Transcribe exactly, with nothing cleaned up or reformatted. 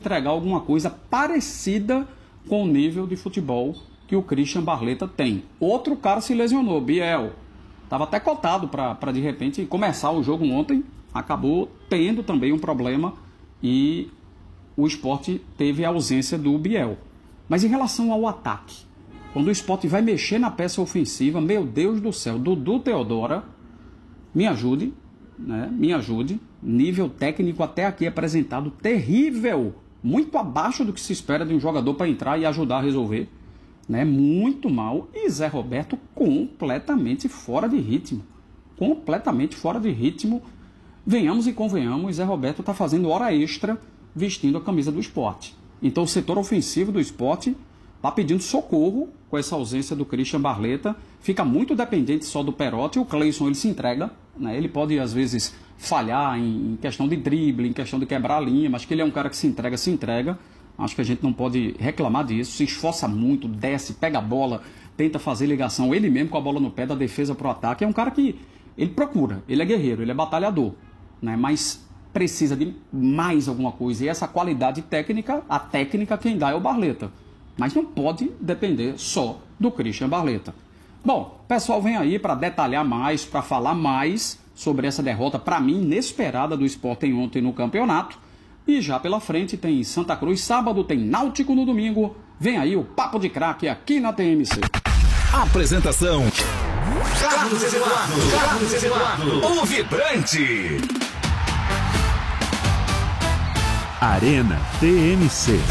entregar alguma coisa parecida com o nível de futebol que o Christian Barletta tem. Outro cara se lesionou, Biel. Estava até cotado para de repente começar o jogo ontem, acabou tendo também um problema e o Sport teve a ausência do Biel. Mas em relação ao ataque, quando o Sport vai mexer na peça ofensiva, meu Deus do céu, Dudu Teodora, me ajude, né? Me ajude. Nível técnico até aqui apresentado terrível, muito abaixo do que se espera de um jogador para entrar e ajudar a resolver, né? Muito mal. E Zé Roberto completamente fora de ritmo, completamente fora de ritmo. Venhamos e convenhamos, Zé Roberto está fazendo hora extra vestindo a camisa do Sport. Então o setor ofensivo do Sport está pedindo socorro com essa ausência do Christian Barletta. Fica muito dependente só do Perotti. O Cleison ele se entrega, né? Ele pode às vezes falhar em questão de drible, em questão de quebrar a linha, mas que ele é um cara que se entrega, se entrega. Acho que a gente não pode reclamar disso. Se esforça muito, desce, pega a bola, tenta fazer ligação ele mesmo com a bola no pé, da defesa para o ataque. É um cara que ele procura, ele é guerreiro, ele é batalhador, né? Mas precisa de mais alguma coisa. E essa qualidade técnica, a técnica quem dá é o Barletta. Mas não pode depender só do Christian Barletta. Bom, o pessoal vem aí para detalhar mais, para falar mais sobre essa derrota, para mim, inesperada do Sport ontem no campeonato. E já pela frente tem Santa Cruz sábado, tem Náutico no domingo. Vem aí o Papo de Craque aqui na T M C. Apresentação: Carlos Eduardo, Carlos Eduardo, o Vibrante. Arena T M C.